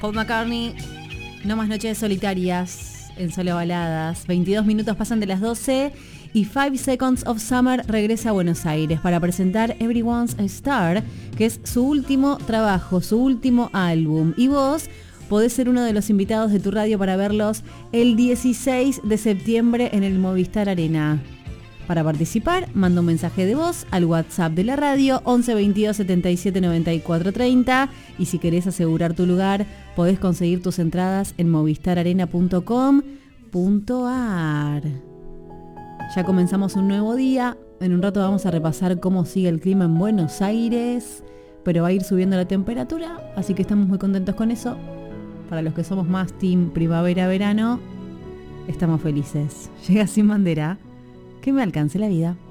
Paul McCartney, No más noches solitarias en Solo Baladas. 22 minutos pasan de las 12 y 5 Seconds of Summer regresa a Buenos Aires para presentar Everyone's a Star, que es su último trabajo, su último álbum. Y vos podés ser uno de los invitados de tu radio para verlos el 16 de septiembre en el Movistar Arena. Para participar, manda un mensaje de voz al WhatsApp de la radio 11 22 77 94 30 y si querés asegurar tu lugar, podés conseguir tus entradas en movistararena.com.ar. Ya comenzamos un nuevo día, en un rato vamos a repasar cómo sigue el clima en Buenos Aires, pero va a ir subiendo la temperatura, así que estamos muy contentos con eso. Para los que somos más team primavera-verano, estamos felices. Llega Sin Bandera, que me alcance la vida.